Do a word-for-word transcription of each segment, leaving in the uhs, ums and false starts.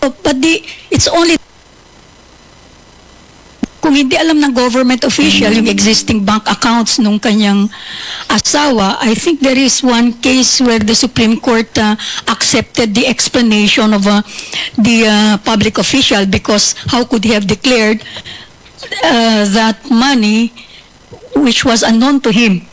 but the, it's only kung hindi alam ng government official yung existing bank accounts nung kanyang asawa. I think there is one case where the Supreme Court uh, accepted the explanation of uh, the uh, public official, because how could he have declared uh, that money which was unknown to him?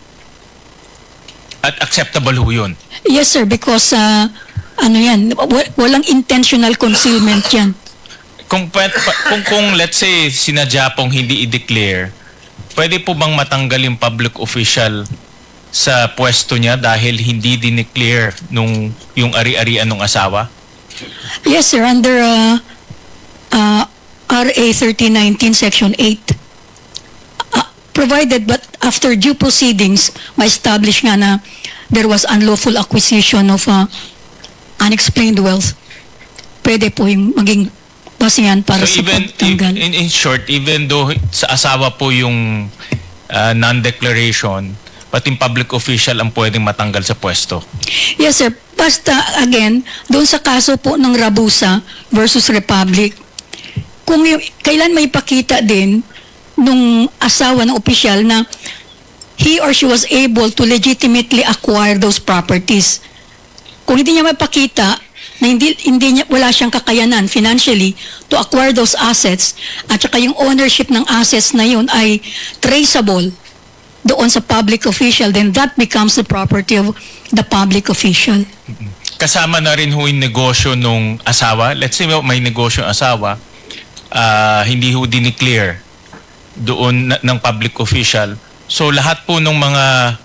At acceptable ho yun? Yes, sir, because uh, ano yan, wa- walang intentional concealment yan. Kung, pwet- pa- kung, kung let's say sinadya pong hindi i-declare, pwede po bang matanggal yung public official sa pwesto niya dahil hindi dineclare nung yung ari-arian ng asawa? Yes, sir, under uh, uh, R A thirteen nineteen Section eight. Uh, provided, but after due proceedings, ma-establish nga na there was unlawful acquisition of uh, unexplained wealth. Pwede po yung maging basihan para So sa even, pagtanggal. in, in short, even though sa asawa po yung uh, non-declaration, pati yung public official ang pwedeng matanggal sa pwesto? Yes, sir. Basta, again, doon sa kaso po ng Rabusa versus Republic, kung yung, kailan may pakita din nung asawa ng opisyal na he or she was able to legitimately acquire those properties. Kung hindi niya mapakita na hindi, hindi niya, wala siyang kakayanan financially to acquire those assets, at saka yung ownership ng assets na yun ay traceable doon sa public official, then that becomes the property of the public official. Kasama na rin ho yung negosyo nung asawa. Let's say may negosyo ang asawa, uh, hindi ho dineclare doon na, ng public official. So lahat po ng mga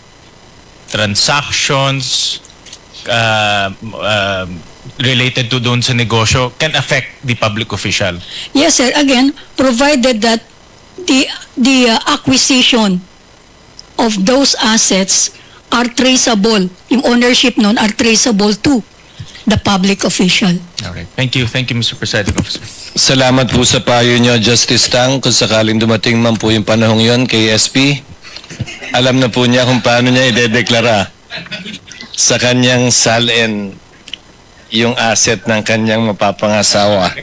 transactions uh, uh, related to doon sa negosyo can affect the public official. Yes, sir. Again, provided that the the uh, acquisition of those assets are traceable, yung ownership nun are traceable to the public official. All right. Thank you. Thank you, Mister Presiding Officer. Salamat po sa payo niyo, Justice Tang. Kung sakaling dumating man po yung panahong yon kay S P, alam na po niya kung paano niya idedeklara sa kanyang salin yung asset ng kanyang mapapangasawa.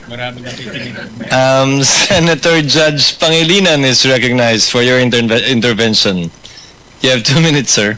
Um, Senator Judge Pangilinan is recognized for your interve- intervention. You have two minutes, sir.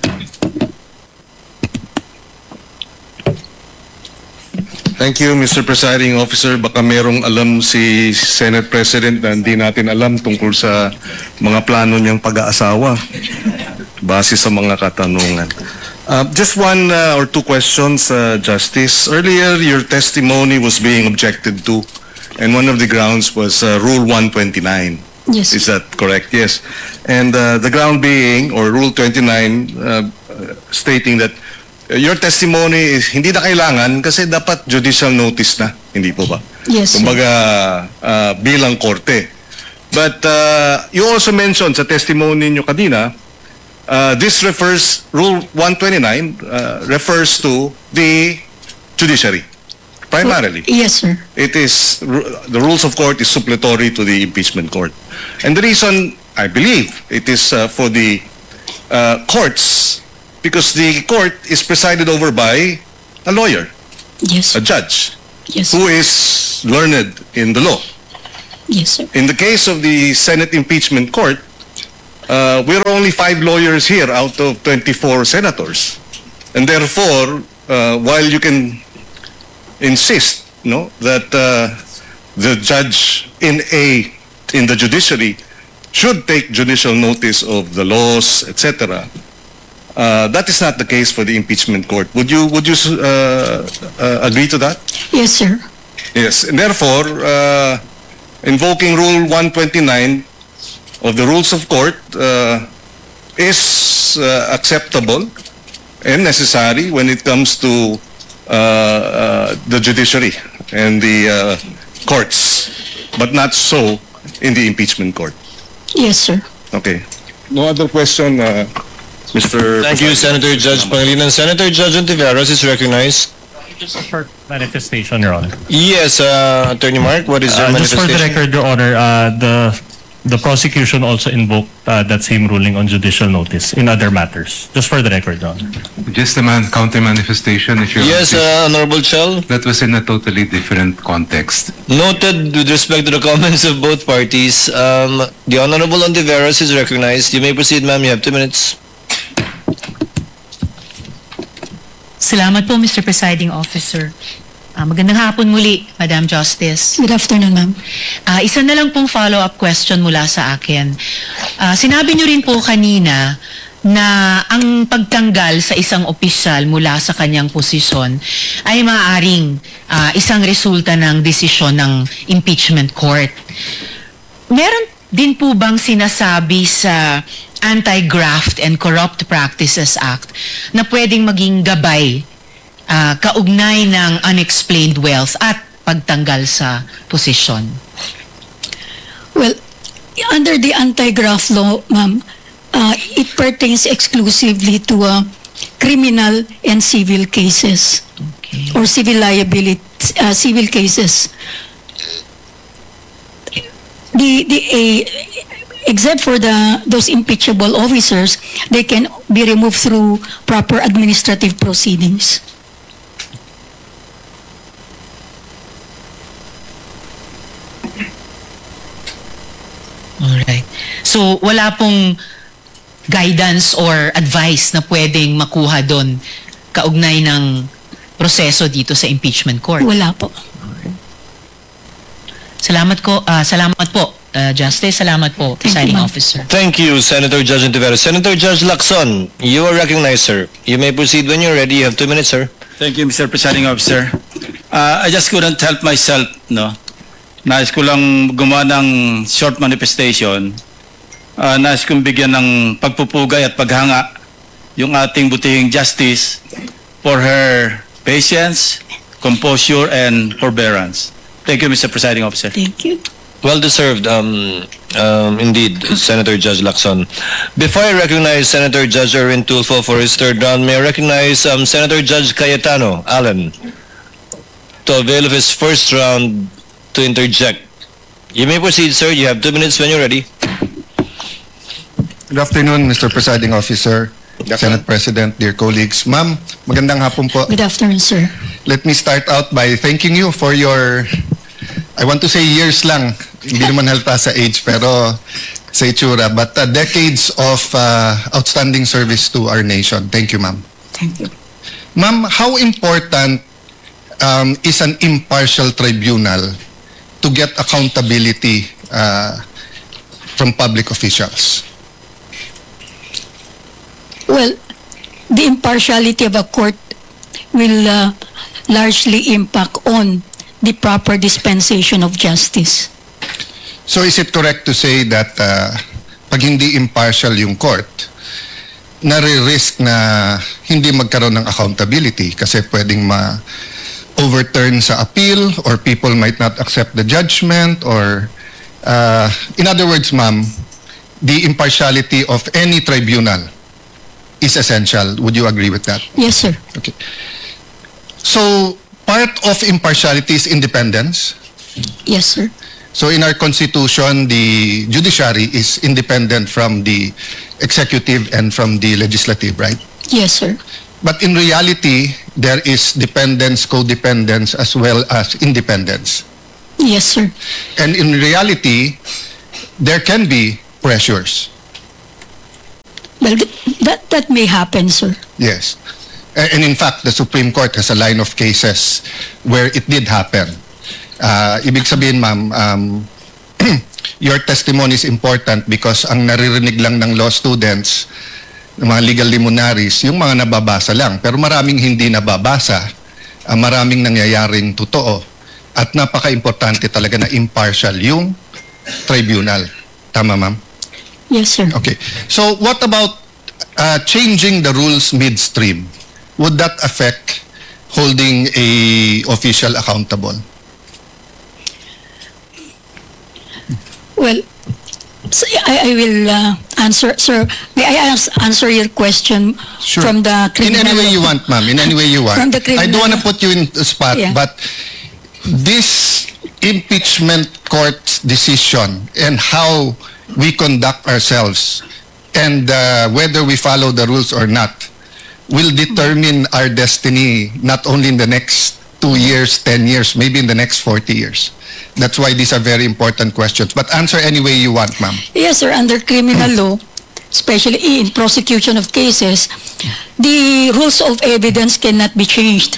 Thank you, Mister Presiding Officer. Baka merong alam si Senate President na hindi natin alam tungkol sa mga plano niyang pag-aasawa base sa mga katanungan. Uh, just one uh, or two questions, uh, Justice. Earlier, your testimony was being objected to, and one of the grounds was uh, Rule one twenty-nine. Yes. Is that correct? Yes. And uh, the ground being, or Rule twenty-nine, uh, stating that uh, your testimony is hindi na kailangan kasi dapat judicial notice na. Hindi po ba? Yes, sir. Kumbaga, uh, bilang korte. But uh, you also mentioned sa testimony niyo kanina, uh, this refers, Rule one twenty-nine uh, refers to the judiciary, primarily. Yes, sir. It is, the rules of court is suppletory to the impeachment court. And the reason, I believe, it is uh, for the uh, courts, because the court is presided over by a lawyer, Yes. a judge, Yes. who is learned in the law. Yes, sir. In the case of the Senate impeachment court, uh, we're only five lawyers here out of twenty-four senators. And therefore, uh, while you can insist, no, that uh, the judge in a in the judiciary should take judicial notice of the laws, et cetera. Uh, that is not the case for the impeachment court. Would you would you uh, uh, agree to that? Yes, sir. Yes, and therefore, uh, invoking Rule one twenty-nine of the Rules of Court uh, is uh, acceptable and necessary when it comes to uh, uh, the judiciary and the uh, courts, but not so in the impeachment court. Yes, sir. Okay. No other question, uh, Mister Thank you, Senator Judge Pangilinan. Senator Judge Ontiveros is recognized. Just a short manifestation, Your Honor. Yes, uh, Attorney Mark, what is your Uh, just for the manifestation? record, Your Honor, uh, the the prosecution also invoked uh, that same ruling on judicial notice in other matters. Just for the record, Your Honor. Just a man, counter manifestation, if you're Yes, uh, Honorable Chell. that was in a totally different context. Noted with respect to the comments of both parties. Um, the Honorable Ontiveros is recognized. You may proceed, ma'am. You have two minutes. Salamat po, Mister Presiding Officer. Ah, magandang hapon muli, Madam Justice. Good afternoon, ma'am. Ah, isa na lang pong follow-up question mula sa akin. Ah, sinabi niyo rin po kanina na ang pagtanggal sa isang opisyal mula sa kanyang posisyon ay maaaring ah, isang resulta ng desisyon ng impeachment court. Meron din po bang sinasabi sa Anti-Graft and Corrupt Practices Act na pwedeng maging gabay ah, kaugnay ng unexplained wealth at pagtanggal sa posisyon? Well, under the anti-graft law, ma'am, uh, it pertains exclusively to uh, criminal and civil cases Okay. or civil liability, uh, civil cases. The the a except for the those impeachable officers, they can be removed through proper administrative proceedings. Alright. So, wala pong guidance or advice na pwedeng makuha doon kaugnay ng proseso dito sa impeachment court. Wala po. Salamat ko, ah, salamat po, ah, Justice. Salamat po, Thank you, Presiding ma'am. Officer. Thank you, Senator Judge Ontiveros. Senator Judge Lacson, you are recognized, sir. You may proceed when you're ready. You have two minutes, sir. Thank you, Mister Presiding Officer. Uh, I just couldn't help myself, no? Nais ko lang gumawa ng short manifestation. Uh, nais kong bigyan ng pagpupugay at paghanga yung ating butihing justice for her patience, composure, and forbearance. Thank you, Mister Presiding Officer. Thank you. Well deserved, um, um, indeed, Senator Judge Lacson. Before I recognize Senator Judge Erwin Tulfo for his third round, may I recognize um, Senator Judge Cayetano Allen to avail of his first round to interject. You may proceed, sir. You have two minutes when you're ready. Good afternoon, Mister Presiding Officer, Senate President, dear colleagues. Ma'am, magandang hapon po. Good afternoon, sir. Let me start out by thanking you for your, I want to say years lang, hindi naman halata sa age, pero sa itsura, but uh, decades of uh, outstanding service to our nation. Thank you, ma'am. Thank you. Ma'am, how important um, is an impartial tribunal to get accountability uh, from public officials? Well, the impartiality of a court will uh, largely impact on the proper dispensation of justice. So is it correct to say that uh, pag hindi impartial yung court, nare-risk na hindi magkaroon ng accountability kasi pwedeng ma-overturn sa appeal or people might not accept the judgment or uh, in other words, ma'am, the impartiality of any tribunal is essential. Would you agree with that? Yes, sir. Okay. So part of impartiality is independence. Yes, sir. So in our constitution, the judiciary is independent from the executive and from the legislative, right? Yes, sir. But in reality, there is dependence, codependence, as well as independence. Yes, sir. And in reality, there can be pressures. Well, th- that that may happen, sir. Yes. A- And in fact, the Supreme Court has a line of cases where it did happen. Uh, ibig sabihin, ma'am, um, your testimony is important because ang naririnig lang ng law students, ng mga legal luminaries, yung mga nababasa lang. Pero maraming hindi nababasa, uh, maraming nangyayaring totoo. At napaka-importante talaga na impartial yung tribunal. Tama, ma'am? Yes, sir. Okay. So what about uh, changing the rules midstream? Would that affect holding a official accountable? Well, so I, I will uh, answer, sir. May I ask, answer your question Sure. from the In criminal any way you law? want, ma'am. In any way you want. From the I don't want to criminal- put you in the spot, Yeah. but this impeachment court's decision and how we conduct ourselves and uh, whether we follow the rules or not will determine our destiny not only in the next two years, ten years, maybe in the next forty years. That's why these are very important questions. But answer any way you want, ma'am. Yes, sir. Under criminal law, especially in prosecution of cases, the rules of evidence cannot be changed.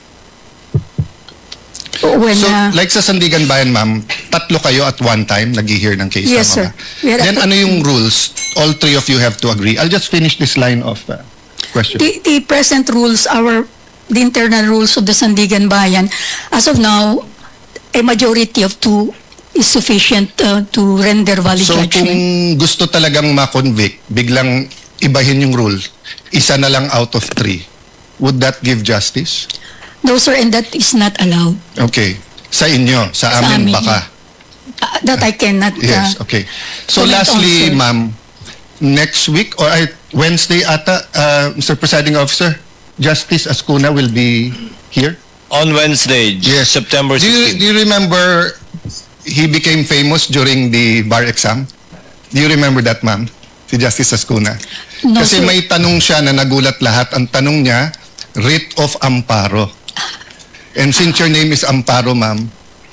When, So, uh, like sa Sandigan Bayan, ma'am, tatlo kayo at one time nag-hear ng case. Yes, tama sir. ba? We are- Then ano yung rules? All three of you have to agree. I'll just finish this line of uh, question. the, the present rules, our the internal rules of the Sandigan Bayan, as of now, a majority of two is sufficient uh, to render valid So judgment. kung gusto talagang ma-convict, biglang ibahin yung rule, isa na lang out of three, would that give justice? No, sir, and that is not allowed. Okay. Sa inyo, sa, Sa amin amin. baka. Uh, that I cannot. Yes, uh, okay. So comment on, lastly, sir. ma'am, next week or I, Wednesday ata, uh, Mister Presiding Officer, Justice Ascuna will be here? On Wednesday, Yes. September Do you, sixteenth. do you remember he became famous during the bar exam? Do you remember that, ma'am? Si Justice Ascuna. No, Kasi sir. may tanong siya na nagulat lahat. Ang tanong niya, writ of amparo. And since your name is Amparo, ma'am,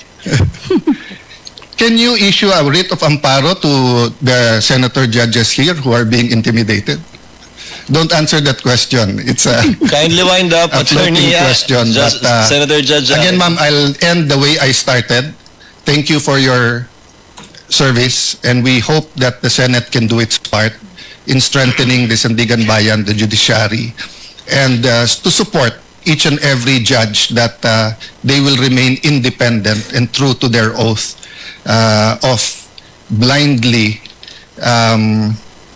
can you issue a writ of amparo to the senator judges here who are being intimidated? Don't answer that question. It's a, Kindly wind up, a floating Attorney uh, question. Just, but, uh, Senator Judge. uh, Again, ma'am, I'll end the way I started. Thank you for your service, and we hope that the Senate can do its part in strengthening the Sandigan Bayan, the judiciary, and uh, to support each and every judge that uh, they will remain independent and true to their oath uh, of blindly um,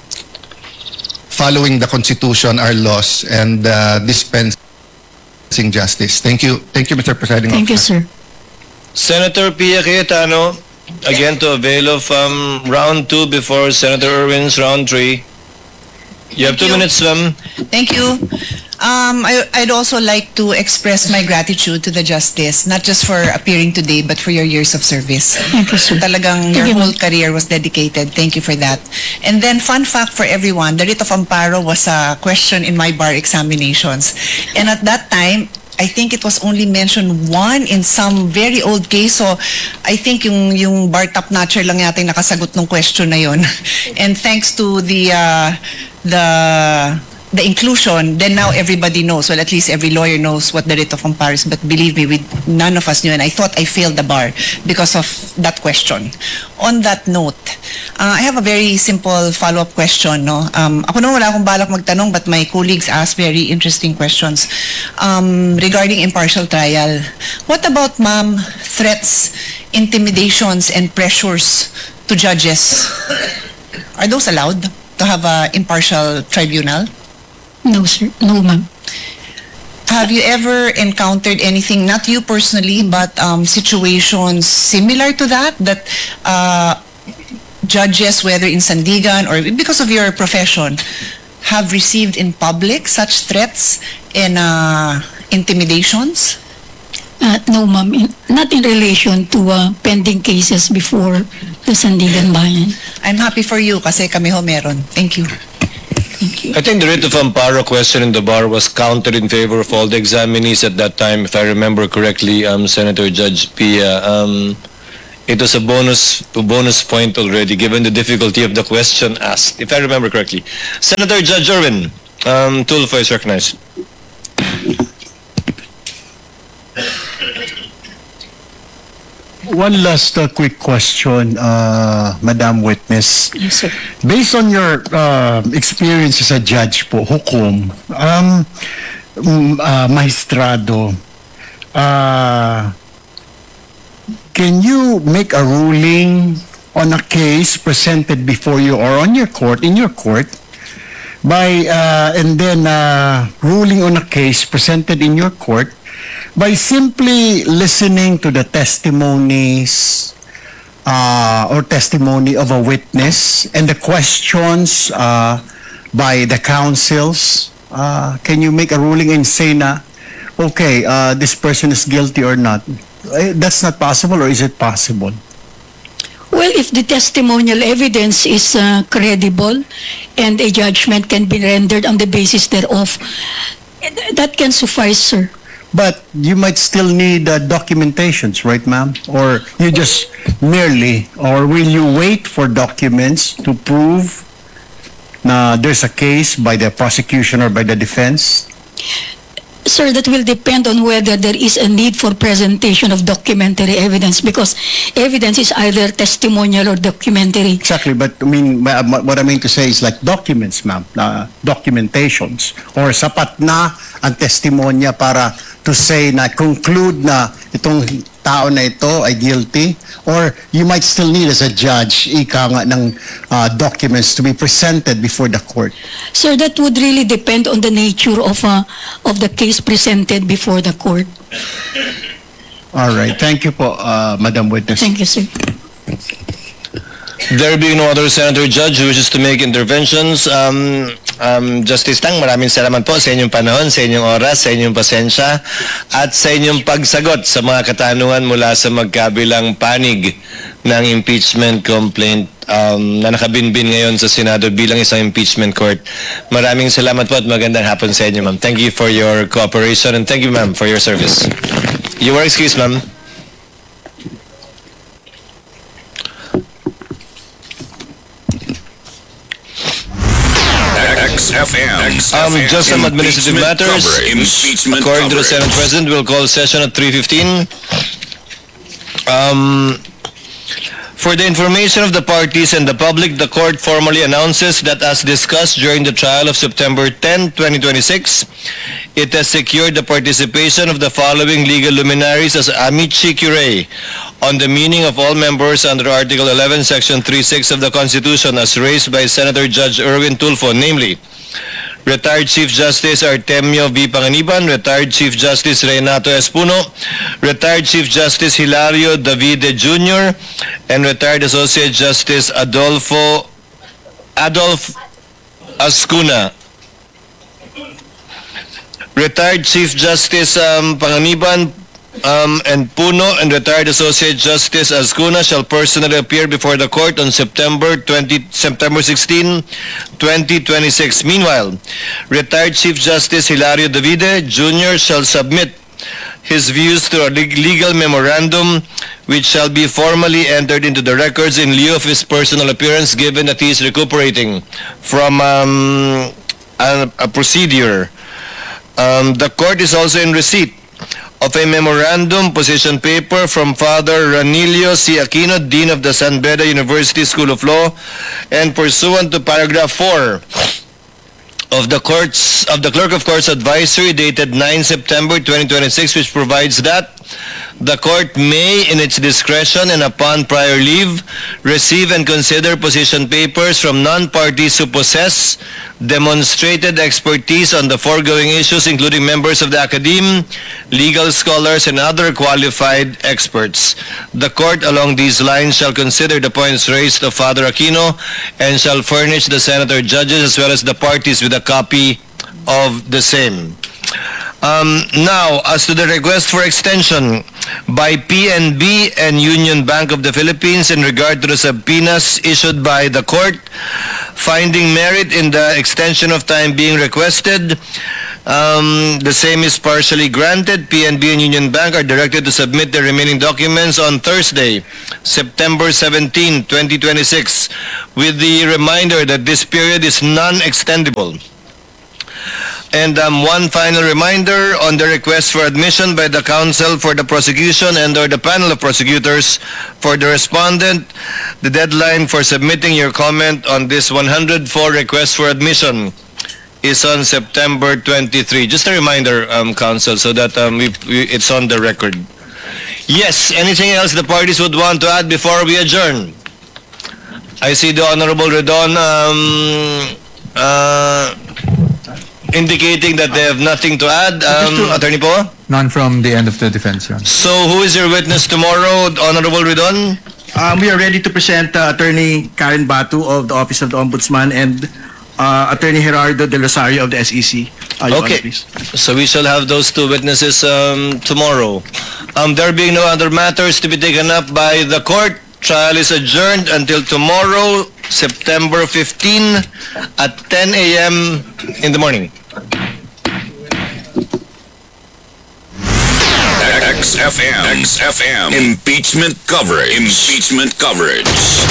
following the Constitution, our laws, and uh, dispensing justice. Thank you. Thank you, Mister Presiding Thank you, Officer. sir. Senator Pia Cayetano, again to avail of um, round two before Senator Irwin's round three. You have two you. minutes, ma'am. Thank you. Um, I, I'd also like to express my gratitude to the Justice, not just for appearing today, but for your years of service. Thank you, sir. Talagang Thank your you, whole ma'am. career was dedicated. Thank you for that. And then, fun fact for everyone, the writ of amparo was a question in my bar examinations. And at that time, I think it was only mentioned one in some very old case. So, I think yung, yung bar top-notcher lang yata yung nakasagot ng question na yon. And thanks to the, uh, the, the inclusion, then now everybody knows. Well, at least every lawyer knows what the writ of amparo is. But believe me, we, none of us knew. And I thought I failed the bar because of that question. On that note, uh, I have a very simple follow-up question. No? Um, ako naman wala akong balak magtanong, but my colleagues asked very interesting questions um, regarding impartial trial. What about, ma'am, threats, intimidations, and pressures to judges? Are those allowed to have a impartial tribunal? No, sir. No, ma'am. Have you ever encountered anything, not you personally, but um, situations similar to that, that uh, judges, whether in Sandigan or because of your profession, have received in public such threats and uh, intimidations? Uh, no, ma'am. In, not in relation to uh, pending cases before the Sandigan Bayan. I'm happy for you kasi kami ho meron. Thank you. I think the writ of amparo question in the bar was counted in favor of all the examinees at that time, if I remember correctly, um, Senator Judge Pia. Um, it was a bonus a bonus point already, given the difficulty of the question asked, if I remember correctly. Senator Judge Irwin, um, Tulfo is recognized. One last uh, quick question, uh, Madam Witness. Yes, sir. Based on your uh, experience as a judge po, hukom, um, mm, uh, maestrado, uh, can you make a ruling on a case presented before you or on your court, in your court, by uh, and then uh, ruling on a case presented in your court by simply listening to the testimonies uh, or testimony of a witness and the questions uh, by the counsels? Uh, can you make a ruling and say na, okay, uh, this person is guilty or not? Eh, That's not possible, or is it possible? Well, if the testimonial evidence is uh, credible and a judgment can be rendered on the basis thereof, th- that can suffice, sir. But you might still need uh, documentations, right, ma'am? Or you just merely, or will you wait for documents to prove na there's a case by the prosecution or by the defense? Sir, that will depend on whether there is a need for presentation of documentary evidence, because evidence is either testimonial or documentary. Exactly, but I mean, ma- ma- what I mean to say is like documents, ma'am, na documentations, or sapat na ang testimonya para to say na conclude na itong tao na ito ay guilty, or you might still need as a judge ika nga ng uh, documents to be presented before the court. Sir, that would really depend on the nature of uh, of the case presented before the court. All right, thank you po, uh, Madam Witness. Thank you, sir. There being no other senator judge who wishes to make interventions, um, um, Justice Tang, maraming salamat po sa inyong panahon, sa inyong oras, sa inyong pasensya, at sa inyong pagsagot sa mga katanungan mula sa magkabilang panig ng impeachment complaint um, na nakabinbin ngayon sa Senado bilang isang impeachment court. Maraming salamat po at magandang hapon sa inyo, ma'am. Thank you for your cooperation and thank you, ma'am, for your service. You are excused, ma'am. X F M. Um, just some administrative matters. Impeachment According to the coverage. Senate President, we'll call session at three fifteen. Um, for the information of the parties and the public, the court formally announces that as discussed during the trial of September tenth, twenty twenty-six, it has secured the participation of the following legal luminaries as amici curiae on the meaning of all members under Article eleven, Section three six of the Constitution as raised by Senator Judge Erwin Tulfo, namely, Retired Chief Justice Artemio V. Panganiban, Retired Chief Justice Renato Espuno, Retired Chief Justice Hilario Davide Junior, and Retired Associate Justice Adolfo Adolf Ascuna. Retired Chief Justice um, Panganiban um, and Puno and Retired Associate Justice Ascuna shall personally appear before the court on September twentieth, September sixteenth, twenty twenty-six. Meanwhile, Retired Chief Justice Hilario Davide Junior shall submit his views through a leg- legal memorandum which shall be formally entered into the records in lieu of his personal appearance, given that he is recuperating from um, a, a procedure. Um, the court is also in receipt of a memorandum position paper from Father Ranilio C. Aquino, Dean of the San Beda University School of Law, and pursuant to paragraph four of the courts of the Clerk of Courts Advisory dated ninth September twenty twenty-six, which provides that the court may, in its discretion and upon prior leave, receive and consider position papers from non-parties who possess demonstrated expertise on the foregoing issues, including members of the academe, legal scholars, and other qualified experts. The court along these lines shall consider the points raised of Father Aquino and shall furnish the senator judges as well as the parties with a copy of the same. Um, now, as to the request for extension by P N B and Union Bank of the Philippines in regard to the subpoenas issued by the court, finding merit in the extension of time being requested, um, the same is partially granted. P N B and Union Bank are directed to submit the remaining documents on Thursday, September seventeenth, twenty twenty-six, with the reminder that this period is non-extendable. And um, one final reminder on the request for admission by the counsel for the prosecution and or the panel of prosecutors for the respondent. The deadline for submitting your comment on this one hundred four request for admission is on September twenty-third. Just a reminder, um, counsel, so that um, we, we, it's on the record. Yes, anything else the parties would want to add before we adjourn? I see the Honorable Redon um, uh, indicating that they have nothing to add. Um, Attorney Po? None from the end of the defense, Your Honor. So who is your witness tomorrow, Honorable Redon? Um, we are ready to present uh, Attorney Karen Batu of the Office of the Ombudsman and uh, Attorney Gerardo De Rosario of the S E C. Uh, Your Okay, Honor, please. so we shall have those two witnesses um, tomorrow. Um, there being no other matters to be taken up by the court, Trial is adjourned until tomorrow, September fifteenth at ten a m in the morning. X F M. X F M. Impeachment coverage. Impeachment coverage.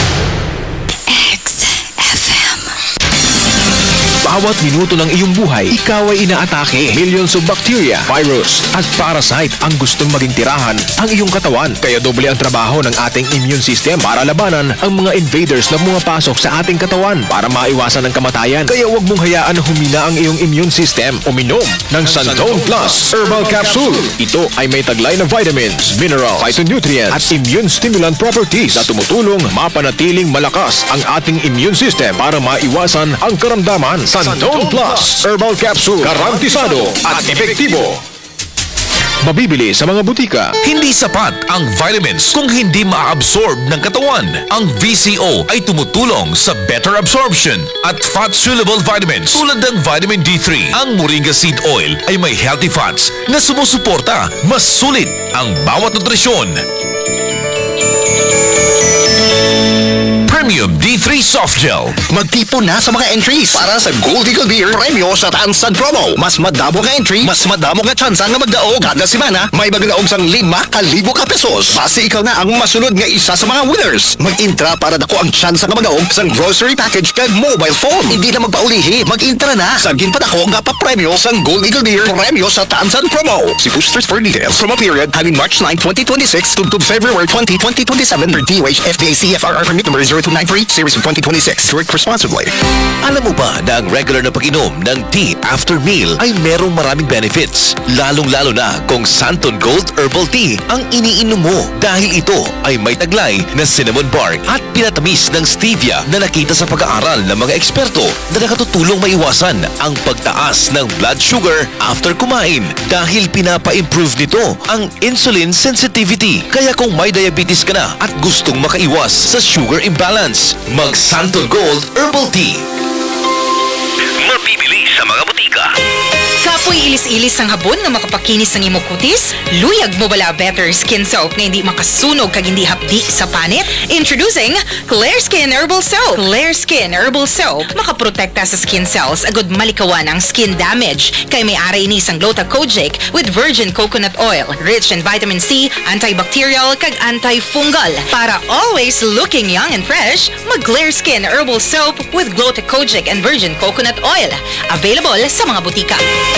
Bawat minuto ng iyong buhay, ikaw ay inaatake. Millions of bacteria, virus, at parasite ang gustong maging tirahan ang iyong katawan. Kaya doble ang trabaho ng ating immune system para labanan ang mga invaders na pumapasok sa ating katawan para maiwasan ang kamatayan. Kaya huwag mong hayaan na humina ang iyong immune system. Uminom ng Santone Plus Herbal Capsule. Ito ay may taglay na vitamins, mineral, phytonutrients, at immune stimulant properties na tumutulong mapanatiling malakas ang ating immune system para maiwasan ang karamdaman. Santone Plus Herbal Capsule, garantisado at epektibo. Mabibili sa mga butika. Hindi sapat ang vitamins kung hindi ma-absorb ng katawan. Ang V C O ay tumutulong sa better absorption at fat-soluble vitamins tulad ng vitamin D three. Ang Moringa Seed Oil ay may healthy fats na sumusuporta. Mas sulit ang bawat nutrisyon. Premium D three Soft Gel. Magtipon na sa mga entries para sa Gold Eagle Beer Premyo sa Tansan Promo. Mas madamo ka entry, mas madamo ka tsansa nga magdaog. Kada semana, may magdaog sang lima kalibo ka pesos. Base ikaw na ang masunod nga isa sa mga winners. Mag-intra para dako ang tsansa nga magdaog sang grocery package kag mobile phone. Hindi na magpaulihi, mag-intra na. Sagin pa dako nga pa-premyo sang Gold Eagle Beer Premyo sa Tansan Promo. See boosters for details. Promo period having March ninth, twenty twenty-six to February twentieth, twenty twenty-seven per D O H F D A C F R R permit number zero two nine three series of twenty twenty-six. Drink responsibly. Alam mo ba na ang regular na pag-inom ng tea after meal ay merong maraming benefits? Lalong-lalo na kung Santon Gold Herbal Tea ang iniinom mo dahil ito ay may taglay na cinnamon bark at pinatamis ng stevia na nakita sa pag-aaral ng mga eksperto na nakatutulong maiwasan ang pagtaas ng blood sugar after kumain dahil pinapa-improve nito ang insulin sensitivity. Kaya kung may diabetes ka na at gustong makaiwas sa sugar imbalance, mag Santon Gold Herbal Tea. Mabibili sa mga butika. Kapoy ilis-ilis ang habon nga makapakinis ng imong kutis? Luyag mo bala better skin soap na hindi makasunog kag hindi hapdi sa panit? Introducing Clear Skin Herbal Soap. Clear Skin Herbal Soap makaprotekta sa skin cells agud malikawan ang skin damage. Kay may ara ini sang Gluta-Kojic with virgin coconut oil, rich in vitamin C, antibacterial kag antifungal. Para always looking young and fresh, mag Clear Skin Herbal Soap with Gluta-Kojic and virgin coconut oil. Available sa mga butika.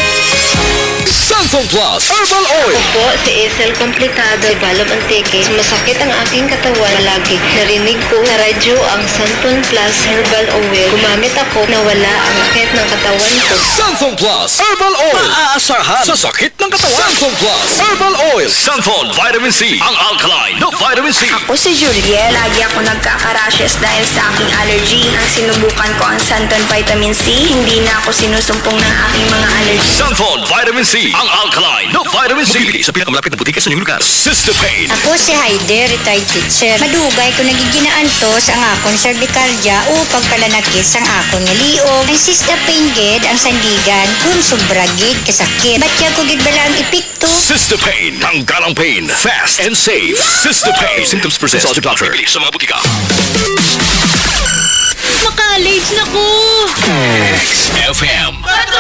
Santon Plus Herbal Oil. Opo, si Isel komplikado, balog ang teke. Masakit ang aking katawan lagi. Narinig ko na radyo ang Santon Plus Herbal Oil. Gumamit ako na wala ang sakit ng katawan ko. Santon Plus Herbal Oil. Maaasahan sa sakit ng katawan. Santon Plus Herbal Oil. Santon Vitamin C. Ang alkaline na vitamin C. Ako si Julie. Lagi ako nagkaka-rashes dahil sa aking allergy. Ang sinubukan ko ang Santon Vitamin C, hindi na ako sinusumpong ng aking mga allergy. Santon Vitamin C. Ang alkaline na vitamin C. Bibili sa pinakamalapit na butika sa inyong lugar. Sister Pain. Ako si Haide, retired teacher. Madugay ko nagiginaan to sa akong cervicalgia o pagkalanakit sa akong ngaliog. Ang Sister Pain gid ang sandigan kung sobra gid kasakit. Ba't kaya ko gid bala ang epekto? Sister Pain. Tanggal ang pain. Fast and safe. Sister Pain. Symptoms persist. Consult your doctor. Bibili sa mga butika. Maka-late na ko! X F M. Patro!